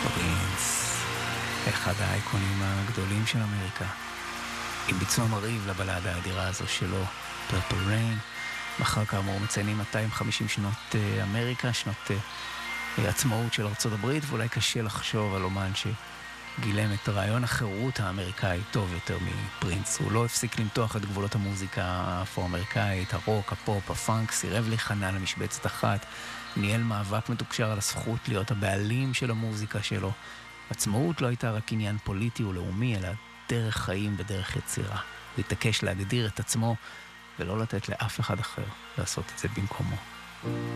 פרינס, אחד האייקונים הגדולים של אמריקה, עם ביצוע מרהיב לבלדה האדירה הזו שלו, Purple Rain. מחר כאמור מציינים 250 שנות אמריקה, שנות עצמאות של ארצות הברית, ואולי קשה לחשוב על אומן שגילם את רעיון החירות האמריקאי טוב יותר מפרינס. הוא לא הפסיק למתוח את גבולות המוזיקה האפרו-אמריקאית, הרוק, הפופ, הפאנק, סירב להיכנע למשבצת אחת, ניהל מאבק מתוקשר על הזכות להיות הבעלים של המוזיקה שלו. עצמאות לא הייתה רק עניין פוליטי ולאומי, אלא דרך חיים ודרך יצירה. הוא התעקש להגדיר את עצמו ולא לתת לאף אחד אחר לעשות את זה במקומו.